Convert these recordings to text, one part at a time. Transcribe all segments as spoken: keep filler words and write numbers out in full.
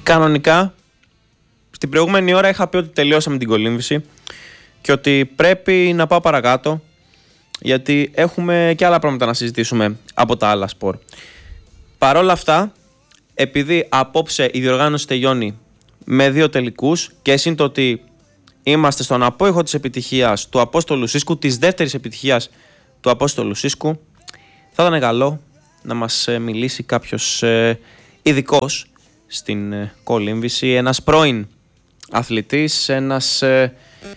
Κανονικά, στην προηγούμενη ώρα είχα πει ότι τελειώσαμε την κολύμβηση και ότι πρέπει να πάω παρακάτω, γιατί έχουμε και άλλα πράγματα να συζητήσουμε από τα άλλα σπορ. Παρ' όλα αυτά, επειδή απόψε η διοργάνωση τελειώνει με δύο τελικούς και εσύ το ότι είμαστε στον απόϊχο της επιτυχίας του Απόστολου Σίσκου, της δεύτερης επιτυχίας του Απόστολου Σίσκου, θα ήταν καλό να μας μιλήσει κάποιος ε, ειδικός στην ε, κολύμβηση, ένας πρώην αθλητής, ένας, ε,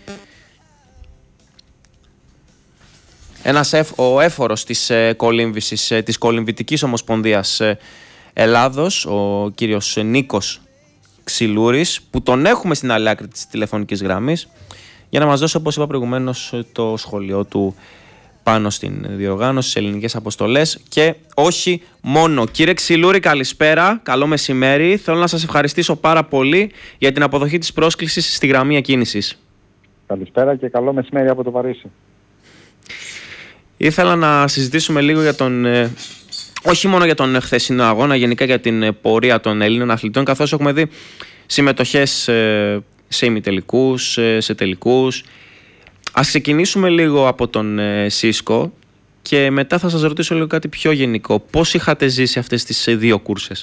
ένας εφ, ο έφορος της ε, κολύμβησης, ε, της Κολυμβητικής Ομοσπονδίας ε, Ελλάδος, ο κύριος Νίκος Ξυλούρης, που τον έχουμε στην άλλη άκρη της τηλεφωνικής γραμμής, για να μας δώσει, όπως είπα προηγουμένως, το σχολείο του πάνω στην διοργάνωση, στις ελληνικές αποστολές και όχι μόνο. Κύριε Ξυλούρη, καλησπέρα, καλό μεσημέρι. Θέλω να σας ευχαριστήσω πάρα πολύ για την αποδοχή της πρόσκλησης στη γραμμή εκκίνησης. Καλησπέρα και καλό μεσημέρι από το Παρίσι. Ήθελα να συζητήσουμε λίγο για τον, ε, όχι μόνο για τον χθεσινό αγώνα, γενικά για την πορεία των Ελλήνων αθλητών, καθώς έχουμε δει συμμετοχές ε, σε ημιτελικούς, ε, σε τελικούς. Ας ξεκινήσουμε λίγο από τον ε, Σίσκο και μετά θα σας ρωτήσω λίγο κάτι πιο γενικό. Πώς είχατε ζήσει αυτές τις ε, δύο κούρσες?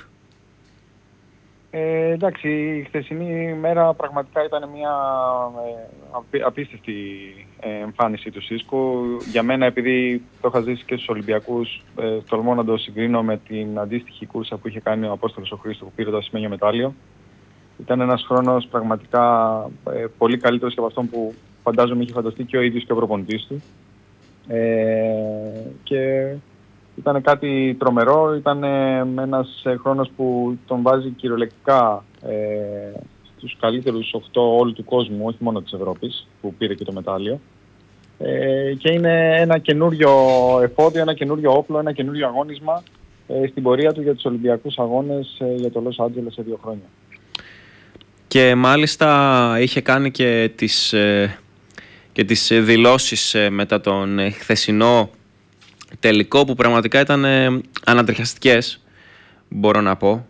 Ε, εντάξει, η χθεσινή μέρα πραγματικά ήταν μια ε, απί, απίστευτη εμφάνιση του Σίσκου. Για μένα, επειδή το είχα ζήσει και στους Ολυμπιακούς, ε, τολμώ να το συγκρίνω με την αντίστοιχη κούρσα που είχε κάνει ο Απόστολος ο Χρήστος, που πήρε το ασημένιο μετάλλιο. Ήταν ένας χρόνος πραγματικά ε, πολύ καλύτερος και από αυτόν που φαντάζομαι είχε φανταστεί και ο ίδιος και ο προπονητής του. Ε, και ήταν κάτι τρομερό, ήταν ε, ένας χρόνος που τον βάζει κυριολεκτικά ε, στους καλύτερους οκτώ όλου του κόσμου, όχι μόνο της Ευρώπης, που πήρε και το μετάλλιο. Ε, και είναι ένα καινούριο εφόδιο, ένα καινούριο όπλο, ένα καινούριο αγώνισμα ε, στην πορεία του για τους Ολυμπιακούς Αγώνες ε, για το Λος Άντζελες σε δύο χρόνια. Και μάλιστα είχε κάνει και τις, ε, και τις δηλώσεις ε, μετά τον ε, χθεσινό τελικό, που πραγματικά ήταν ε, ανατριχιαστικές, μπορώ να πω.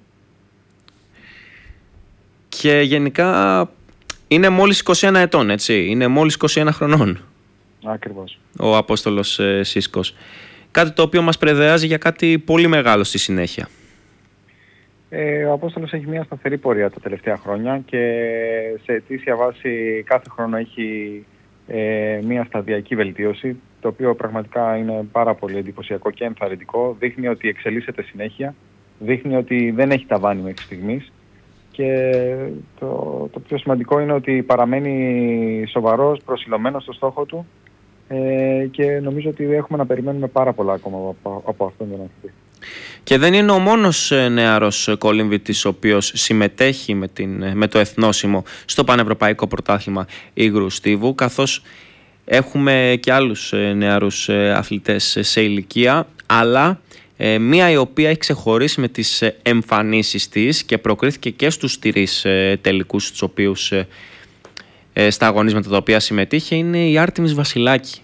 Και γενικά είναι μόλις είκοσι ένα ετών, έτσι. Είναι μόλις είκοσι ένα χρονών. Ακριβώς. Ο Απόστολος ε, Σίσκος. Κάτι το οποίο μας πρεδεάζει για κάτι πολύ μεγάλο στη συνέχεια. Ε, ο Απόστολος έχει μια σταθερή πορεία τα τελευταία χρόνια και σε αιτήσια βάση κάθε χρόνο έχει ε, μια σταδιακή βελτίωση, το οποίο πραγματικά είναι πάρα πολύ εντυπωσιακό και ενθαρρυντικό. Δείχνει ότι εξελίσσεται συνέχεια, δείχνει ότι δεν έχει ταβάνι μέχρι στιγμής και το, το πιο σημαντικό είναι ότι παραμένει σοβαρός, προσιλωμένος στο στόχο του ε, και νομίζω ότι έχουμε να περιμένουμε πάρα πολλά ακόμα από, από αυτόν τον αθλητή. Και δεν είναι ο μόνος νεαρός κολυμβητής ο οποίος συμμετέχει με, την, με το εθνόσημο στο Πανευρωπαϊκό Πρωτάθλημα Ήγρου Στίβου, καθώς έχουμε και άλλους νεαρούς αθλητές σε ηλικία, αλλά ε, μία η οποία έχει ξεχωρίσει με τις εμφανίσεις της και προκρίθηκε και στους τρεις ε, τελικούς στους οποίους, ε, ε, στα αγωνίσματα τα οποία συμμετείχε, είναι η Άρτεμις Βασιλάκη.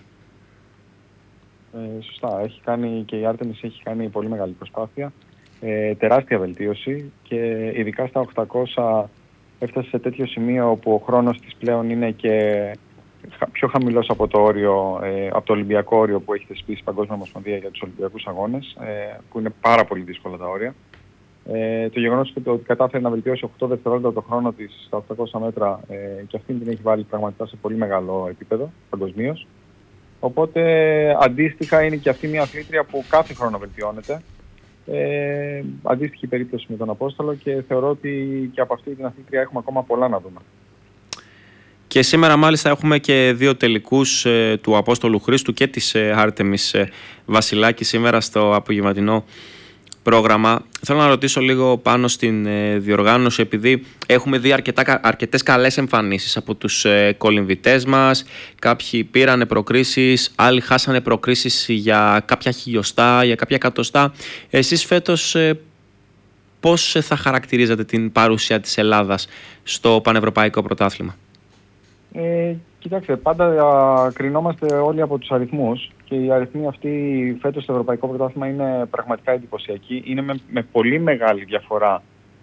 Ε, σωστά, έχει κάνει και η Άρτεμις έχει κάνει πολύ μεγάλη προσπάθεια, ε, τεράστια βελτίωση και ειδικά στα οκτακόσια έφτασε σε τέτοιο σημείο όπου ο χρόνος της πλέον είναι και πιο χαμηλός από το όριο, ε, από το Ολυμπιακό όριο που έχει θεσπίσει η Παγκόσμια Ομοσπονδία για τους Ολυμπιακούς Αγώνες, ε, που είναι πάρα πολύ δύσκολα τα όρια. Ε, το γεγονός ότι κατάφερε να βελτιώσει οκτώ δευτερόλεπτα το χρόνο της στα οκτακόσια μέτρα ε, και αυτήν την έχει βάλει πραγματικά σε πολύ μεγάλο επίπεδο παγκοσμίως. Οπότε αντίστοιχα είναι και αυτή μια αθλήτρια που κάθε χρόνο βελτιώνεται. Ε, αντίστοιχη περίπτωση με τον Απόστολο και θεωρώ ότι και από αυτή την αθλήτρια έχουμε ακόμα πολλά να δούμε. Και σήμερα μάλιστα έχουμε και δύο τελικούς ε, του Απόστολου Χρήστου και της ε, Άρτεμις ε, Βασιλάκη σήμερα στο απογευματινό πρόγραμμα. Θέλω να ρωτήσω λίγο πάνω στην ε, διοργάνωση, επειδή έχουμε δει αρκετά, αρκετές καλές εμφανίσεις από τους ε, κολυμβητές μας. Κάποιοι πήρανε προκρίσεις, άλλοι χάσανε προκρίσεις για κάποια χιλιοστά, για κάποια εκατοστά. Εσείς φέτος ε, πώς θα χαρακτηρίζατε την παρουσία της Ελλάδας στο Πανευρωπαϊκό Πρωτάθλημα? Ε, κοιτάξτε, πάντα α, κρινόμαστε όλοι από τους αριθμούς και οι αριθμοί αυτοί φέτος στο Ευρωπαϊκό Πρωτάθλημα είναι πραγματικά εντυπωσιακοί. Είναι με, με πολύ μεγάλη διαφορά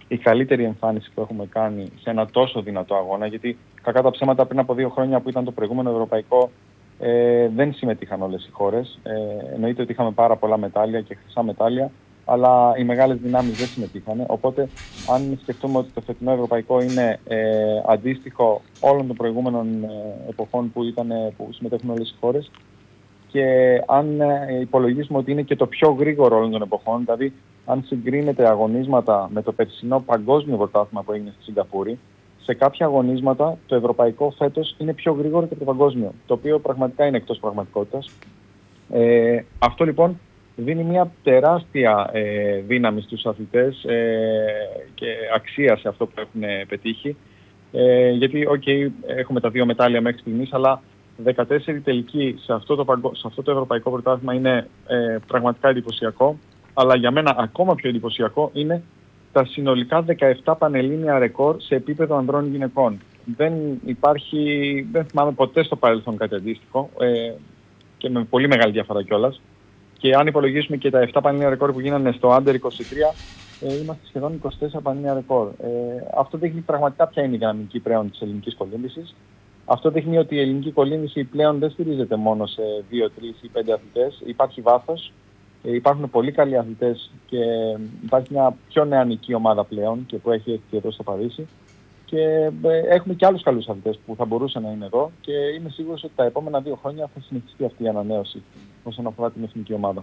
η καλύτερη εμφάνιση που έχουμε κάνει σε ένα τόσο δυνατό αγώνα, γιατί κακά τα ψέματα πριν από δύο χρόνια που ήταν το προηγούμενο ευρωπαϊκό ε, δεν συμμετείχαν όλες οι χώρες. Ε, εννοείται ότι είχαμε πάρα πολλά μετάλλια και χρυσά μετάλλια, αλλά οι μεγάλες δυνάμεις δεν συμμετείχαν. Οπότε, αν σκεφτούμε ότι το φετινό ευρωπαϊκό είναι ε, αντίστοιχο όλων των προηγούμενων ε, εποχών που, ήταν, που συμμετέχουν όλες οι χώρες, και αν ε, υπολογίσουμε ότι είναι και το πιο γρήγορο όλων των εποχών, δηλαδή αν συγκρίνεται αγωνίσματα με το περσινό παγκόσμιο πρωτάθλημα που έγινε στη Σιγκαπούρη, σε κάποια αγωνίσματα το ευρωπαϊκό φέτος είναι πιο γρήγορο και από το παγκόσμιο, το οποίο πραγματικά είναι εκτός πραγματικότητας. Ε, αυτό λοιπόν δίνει μια τεράστια ε, δύναμη στους αθλητές ε, και αξία σε αυτό που έχουν πετύχει. Ε, γιατί, okay, έχουμε τα δύο μετάλλια μέχρι στιγμής, αλλά δεκατέσσερις τελικοί σε αυτό το, παγκο... σε αυτό το ευρωπαϊκό πρωτάθλημα είναι ε, πραγματικά εντυπωσιακό. Αλλά για μένα ακόμα πιο εντυπωσιακό είναι τα συνολικά δεκαεπτά πανελλήνια ρεκόρ σε επίπεδο ανδρών γυναικών. Δεν υπάρχει, δεν θυμάμαι ποτέ στο παρελθόν κάτι αντίστοιχο ε, και με πολύ μεγάλη διαφορά κιόλας. Και αν υπολογίσουμε και τα επτά πανελλήνια ρεκόρ που γίνανε στο Under είκοσι τρία, ε, είμαστε σχεδόν είκοσι τέσσερα πανελλήνια ρεκόρ. Ε, αυτό δείχνει πραγματικά ποια είναι η δυναμική πλέον της ελληνικής κολύμβησης. Αυτό δείχνει ότι η ελληνική κολύμβηση πλέον δεν στηρίζεται μόνο σε δύο, τρεις ή πέντε αθλητές. Υπάρχει βάθος, ε, υπάρχουν πολύ καλοί αθλητές και υπάρχει μια πιο νεανική ομάδα πλέον και που έχει έρθει εδώ στο Παρίσι. Και ε, έχουμε και άλλους καλούς αθλητές που θα μπορούσαν να είναι εδώ και είμαι σίγουρος ότι τα επόμενα δύο χρόνια θα συνεχιστεί αυτή η ανανέωση όσον αφορά την εθνική ομάδα.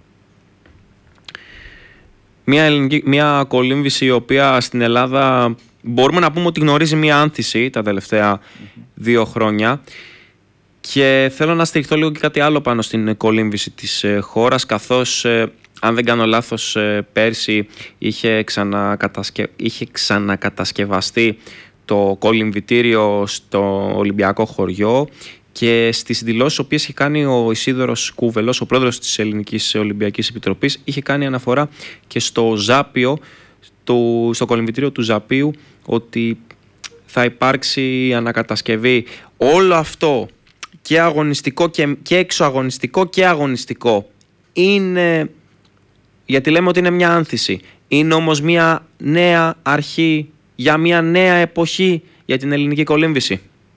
Μια, ελληνική, μια κολύμβηση η οποία στην Ελλάδα μπορούμε να πούμε ότι γνωρίζει μια άνθηση τα τελευταία mm-hmm. δύο χρόνια, και θέλω να στηριχθώ λίγο και κάτι άλλο πάνω στην κολύμβηση της ε, χώρας, καθώς ε, αν δεν κάνω λάθος ε, πέρσι είχε, ξανακατασκε... είχε ξανακατασκευαστεί το κολυμβητήριο στο Ολυμπιακό χωριό, και στις δηλώσεις που είχε κάνει ο Ισίδωρος Κούβελος, ο πρόεδρος της Ελληνικής Ολυμπιακής Επιτροπής, είχε κάνει αναφορά και στο Ζάπιο, το, στο κολυμβητήριο του Ζαπίου, ότι θα υπάρξει ανακατασκευή. Όλο αυτό και αγωνιστικό και, και εξωαγωνιστικό και αγωνιστικό είναι, γιατί λέμε ότι είναι μια άνθηση, είναι όμως μια νέα αρχή για μια νέα εποχή για την ελληνική κολύμβηση.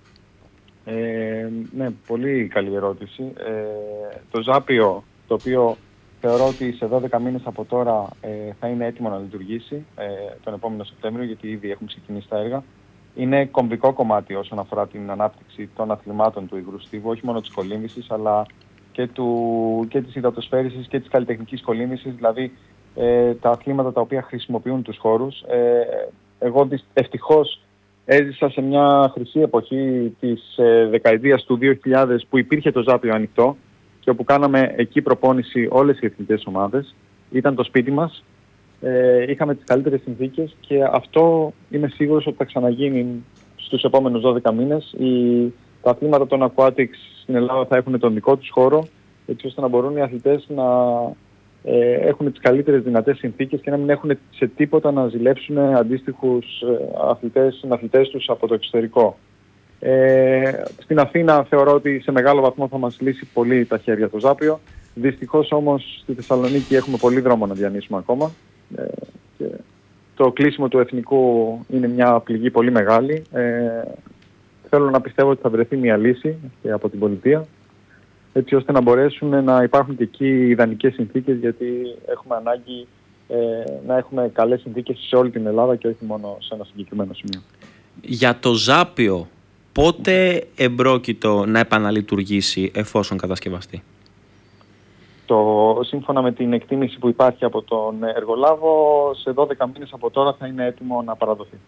Ε, ναι, πολύ καλή ερώτηση. Ε, το Ζάπιο, το οποίο θεωρώ ότι σε δώδεκα μήνες από τώρα ε, θα είναι έτοιμο να λειτουργήσει ε, τον επόμενο Σεπτέμβριο, γιατί ήδη έχουν ξεκινήσει τα έργα. Είναι κομβικό κομμάτι όσον αφορά την ανάπτυξη των αθλημάτων του υγρού στίβου, όχι μόνο της κολύμβησης, αλλά και, του, και της υδατοσφαίρισης και της καλλιτεχνικής κολύμβησης, δηλαδή ε, τα αθλήματα τα οποία χρησιμοποιούν τους χώρους. Ε, εγώ ευτυχώς έζησα σε μια χρυσή εποχή της ε, δεκαετίας του δύο χιλιάδες που υπήρχε το Ζάπιο ανοιχτό και όπου κάναμε εκεί προπόνηση όλες οι εθνικές ομάδες. Ήταν το σπίτι μας, ε, είχαμε τις καλύτερες συνθήκες και αυτό είμαι σίγουρος ότι θα ξαναγίνει στους επόμενους δώδεκα μήνες. Οι, τα αθλήματα των Aquatics στην Ελλάδα θα έχουν τον δικό τους χώρο, έτσι ώστε να μπορούν οι αθλητές να ε, έχουν τις καλύτερες δυνατές συνθήκες και να μην έχουν σε τίποτα να ζηλέψουν αντίστοιχους αθλητές, συναθλητές τους από το εξωτερικό. Ε, στην Αθήνα θεωρώ ότι σε μεγάλο βαθμό θα μας λύσει πολύ τα χέρια το Ζάπιο. Δυστυχώς όμως στη Θεσσαλονίκη έχουμε πολύ δρόμο να διανύσουμε ακόμα. Ε, και το κλείσιμο του εθνικού είναι μια πληγή πολύ μεγάλη. Ε, θέλω να πιστεύω ότι θα βρεθεί μια λύση και από την πολιτεία, έτσι ώστε να μπορέσουν να υπάρχουν και εκεί ιδανικές συνθήκες, γιατί έχουμε ανάγκη ε, να έχουμε καλές συνθήκες σε όλη την Ελλάδα και όχι μόνο σε ένα συγκεκριμένο σημείο. Για το Ζάπιο, πότε εμπρόκειτο να επαναλειτουργήσει εφόσον κατασκευαστεί? Το, σύμφωνα με την εκτίμηση που υπάρχει από τον εργολάβο, σε δώδεκα μήνες από τώρα θα είναι έτοιμο να παραδοθεί.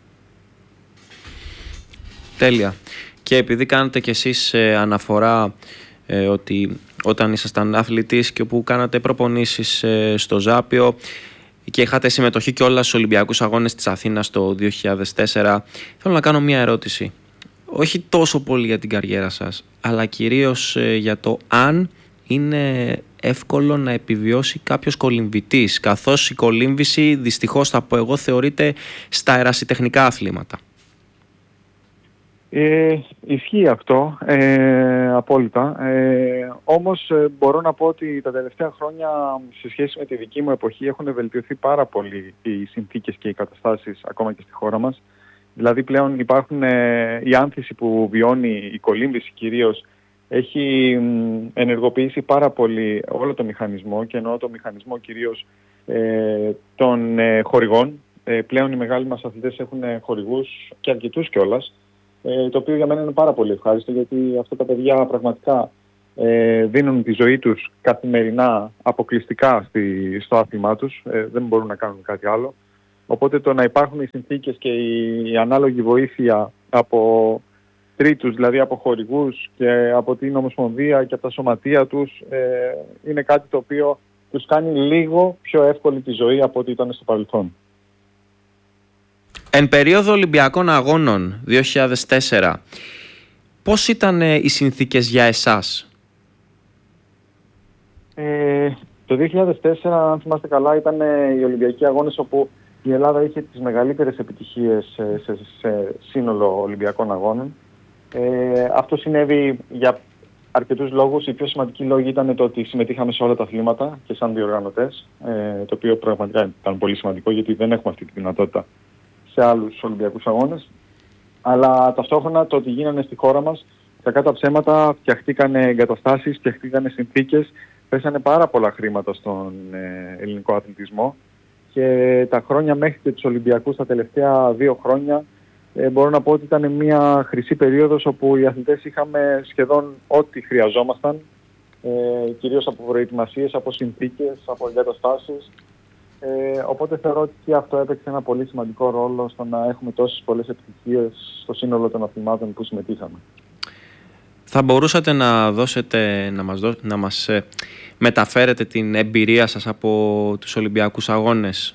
Τέλεια. Και επειδή κάνετε κι εσείς ε, αναφορά ε, ότι όταν ήσασταν αθλητής και που κάνατε προπονήσεις ε, στο Ζάπιο και είχατε συμμετοχή και όλα στους Ολυμπιακούς Αγώνες της Αθήνας το δύο χιλιάδες τέσσερα, θέλω να κάνω μια ερώτηση. Όχι τόσο πολύ για την καριέρα σας, αλλά κυρίως ε, για το αν είναι εύκολο να επιβιώσει κάποιος κολυμβητής, καθώς η κολύμβηση, δυστυχώς θα πω εγώ, θεωρείται στα ερασιτεχνικά αθλήματα. Ε, ισχύει αυτό, ε, απόλυτα. Ε, όμως ε, μπορώ να πω ότι τα τελευταία χρόνια σε σχέση με τη δική μου εποχή έχουν βελτιωθεί πάρα πολύ οι συνθήκες και οι καταστάσεις ακόμα και στη χώρα μας. Δηλαδή πλέον υπάρχουν ε, η άνθηση που βιώνει η κολύμβηση κυρίως έχει μ, ενεργοποιήσει πάρα πολύ όλο το μηχανισμό και εννοώ το μηχανισμό κυρίως ε, των ε, χορηγών. Ε, πλέον οι μεγάλοι μας αθλητές έχουν χορηγούς και αρκετούς κιόλας. Ε, το οποίο για μένα είναι πάρα πολύ ευχάριστο, γιατί αυτά τα παιδιά πραγματικά ε, δίνουν τη ζωή τους καθημερινά αποκλειστικά στη, στο άθλημά τους, ε, δεν μπορούν να κάνουν κάτι άλλο. Οπότε το να υπάρχουν οι συνθήκες και η, η ανάλογη βοήθεια από τρίτους, δηλαδή από χορηγούς και από την Ομοσπονδία και από τα σωματεία τους, ε, είναι κάτι το οποίο τους κάνει λίγο πιο εύκολη τη ζωή από ό,τι ήταν στο παρελθόν. Εν περίοδο Ολυμπιακών Αγώνων δύο χιλιάδες τέσσερα, πώς ήταν οι συνθήκες για εσάς? Ε, το δύο χιλιάδες τέσσερα, αν θυμάστε καλά, ήταν οι Ολυμπιακοί Αγώνες όπου η Ελλάδα είχε τις μεγαλύτερες επιτυχίες σε, σε, σε σύνολο Ολυμπιακών Αγώνων. Ε, αυτό συνέβη για αρκετούς λόγους. Οι πιο σημαντικοί λόγοι ήταν το ότι συμμετείχαμε σε όλα τα αθλήματα και σαν διοργανωτές, ε, το οποίο πραγματικά ήταν πολύ σημαντικό, γιατί δεν έχουμε αυτή τη δυνατότητα σε άλλους Ολυμπιακούς Αγώνες. Αλλά ταυτόχρονα το ότι γίνανε στη χώρα μας, κακά τα ψέματα, φτιαχτήκαν εγκαταστάσεις, φτιαχτήκαν συνθήκες, πέσανε πάρα πολλά χρήματα στον ε, ελληνικό αθλητισμό και τα χρόνια μέχρι και τους Ολυμπιακούς, τα τελευταία δύο χρόνια, ε, μπορώ να πω ότι ήταν μια χρυσή περίοδος όπου οι αθλητές είχαμε σχεδόν ό,τι χρειαζόμασταν, ε, κυρίως από προετοιμασίες, από συνθήκες, από εγκαταστάσεις. Ε, οπότε θεωρώ ότι και αυτό έπαιξε ένα πολύ σημαντικό ρόλο στο να έχουμε τόσες πολλές επιτυχίες στο σύνολο των αθλημάτων που συμμετείχαμε. Θα μπορούσατε να δώσετε, να μας, δώ, να μας ε, μεταφέρετε την εμπειρία σας από τους Ολυμπιακούς Αγώνες?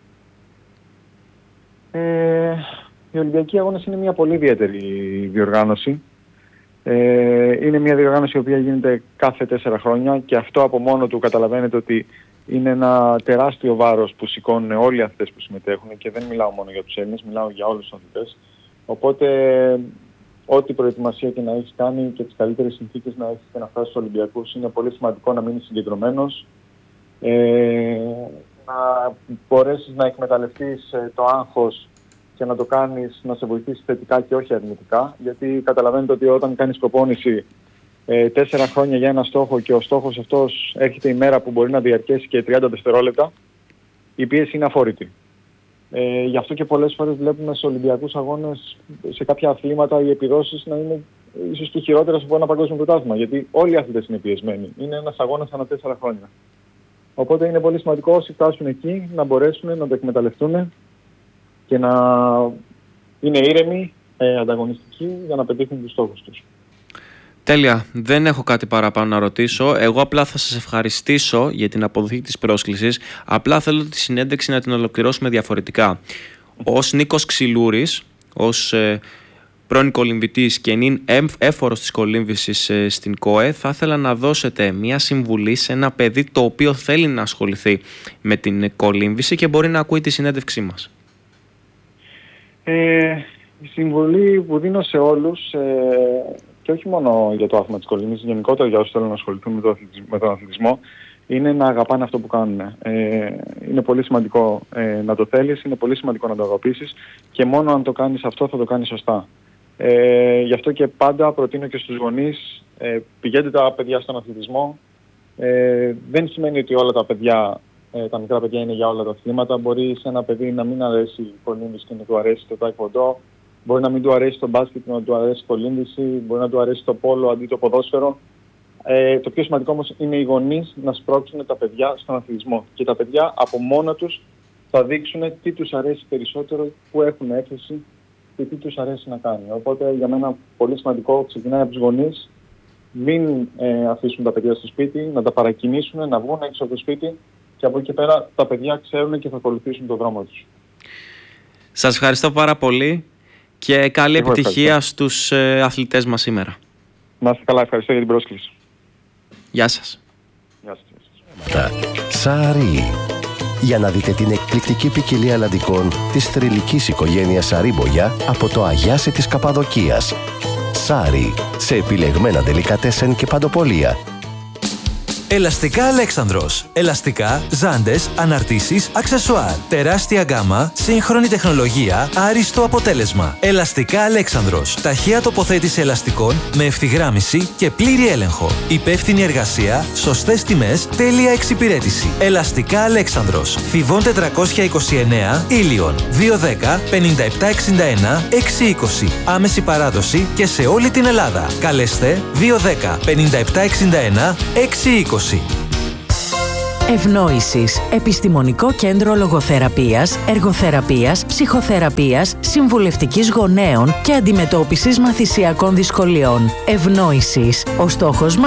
Ε, οι Ολυμπιακοί Αγώνες είναι μια πολύ ιδιαίτερη διοργάνωση. Ε, είναι μια διοργάνωση η οποία γίνεται κάθε τέσσερα χρόνια και αυτό από μόνο του καταλαβαίνετε ότι είναι ένα τεράστιο βάρος που σηκώνουν όλοι οι αθλητές που συμμετέχουν και δεν μιλάω μόνο για τους Έλληνες, μιλάω για όλους τους αθλητές. Οπότε ό,τι προετοιμασία και να έχεις κάνει και τις καλύτερες συνθήκες να έχεις και να φτάσεις στους Ολυμπιακούς, είναι πολύ σημαντικό να μείνεις συγκεντρωμένος, ε, να μπορέσεις να εκμεταλλευτείς το άγχος και να το κάνεις να σε βοηθήσει θετικά και όχι αρνητικά, γιατί καταλαβαίνετε ότι όταν κάνεις προπόνηση ε, τέσσερα χρόνια για ένα στόχο και ο στόχος αυτός έρχεται η μέρα που μπορεί να διαρκέσει και τριάντα δευτερόλεπτα, η πίεση είναι αφόρητη. Ε, γι' αυτό και πολλές φορές βλέπουμε σε Ολυμπιακούς Αγώνες, σε κάποια αθλήματα, οι επιδόσεις να είναι ίσως και χειρότερες από ένα παγκόσμιο πρωτάθλημα, γιατί όλοι οι αθλητές είναι πιεσμένοι. Είναι ένας αγώνας ανά τέσσερα χρόνια. Οπότε είναι πολύ σημαντικό όσοι φτάσουν εκεί να μπορέσουν να το εκμεταλλευτούν και να είναι ήρεμοι, ε, ανταγωνιστικοί για να πετύχουν τους στόχους τους. Τέλεια. Δεν έχω κάτι παραπάνω να ρωτήσω. Εγώ απλά θα σας ευχαριστήσω για την αποδοχή της πρόσκλησης. Απλά θέλω τη συνέντευξη να την ολοκληρώσουμε διαφορετικά. Ως Νίκος Ξυλούρης, ως ε, πρώην κολυμβητής και νυν έφορος της κολύμβησης ε, στην ΚΟΕ, θα ήθελα να δώσετε μια συμβουλή σε ένα παιδί το οποίο θέλει να ασχοληθεί με την κολύμβηση και μπορεί να ακούει τη συνέντευξή μας. Ε, η συμβουλή που δίνω σε όλους, ε, και όχι μόνο για το άθλημα της κολύμβησης, γενικότερα για όσους θέλουν να ασχοληθούν με, το με τον αθλητισμό, είναι να αγαπάνε αυτό που κάνουν. Ε, είναι πολύ σημαντικό ε, να το θέλεις, είναι πολύ σημαντικό να το αγαπήσεις και μόνο αν το κάνεις αυτό θα το κάνεις σωστά. Ε, γι' αυτό και πάντα προτείνω και στους γονείς, ε, πηγαίνετε τα παιδιά στον αθλητισμό. Ε, δεν σημαίνει ότι όλα τα παιδιά, ε, τα μικρά παιδιά είναι για όλα τα αθλήματα. Μπορεί σε ένα παιδί να μην αρέσει η κολύμβηση και να του αρέσει το τάικβοντό. Μπορεί να μην του αρέσει το μπάσκετ και να του αρέσει η κολύμβηση. Μπορεί να του αρέσει το πόλο αντί το ποδόσφαιρο. Ε, το πιο σημαντικό όμως είναι οι γονείς να σπρώξουν τα παιδιά στον αθλητισμό. Και τα παιδιά από μόνα τους θα δείξουν τι τους αρέσει περισσότερο, που έχουν έκθεση και τι τους αρέσει να κάνει. Οπότε για μένα πολύ σημαντικό, ξεκινάει από τους γονείς, μην ε, αφήσουν τα παιδιά στο σπίτι, να τα παρακινήσουν, να βγουν έξω από το σπίτι και από εκεί πέρα τα παιδιά ξέρουν και θα ακολουθήσουν τον δρόμο τους. Σας ευχαριστώ πάρα πολύ και καλή Εγώ επιτυχία ευχαριστώ. στους ε, αθλητές μας σήμερα. Να είστε καλά, ευχαριστώ για την πρόσκληση. Γεια σας. Γεια σας. Τσάρι. για να δείτε την εκπληκτική ποικιλία αλαντικών της θρυλικής οικογένειας Σαρίμπογια από το Αγιάσι της Καπαδοκίας. Σάρι, σε επιλεγμένα ντελικατέσεν και παντοπολία. Ελαστικά Αλέξανδρος. Ελαστικά, ζάντες, αναρτήσεις, αξεσουάρ. Τεράστια γκάμα, σύγχρονη τεχνολογία, άριστο αποτέλεσμα. Ελαστικά Αλέξανδρος. Ταχεία τοποθέτηση ελαστικών με ευθυγράμμιση και πλήρη έλεγχο. Υπεύθυνη εργασία, σωστές τιμές, τέλεια εξυπηρέτηση. Ελαστικά Αλέξανδρος. Θηβών τετρακόσια είκοσι εννέα, Ήλιον. δύο δέκα πενήντα επτά εξήντα ένα εξακόσια είκοσι. Άμεση παράδοση και σε όλη την Ελλάδα. Καλέστε δύο δέκα πενήντα επτά εξήντα ένα εξακόσια είκοσι. Ευνόησης. Επιστημονικό κέντρο λογοθεραπείας, εργοθεραπείας, ψυχοθεραπείας, συμβουλευτικής γονέων και αντιμετώπισης μαθησιακών δυσκολιών. Ευνόησης. Ο στόχος μας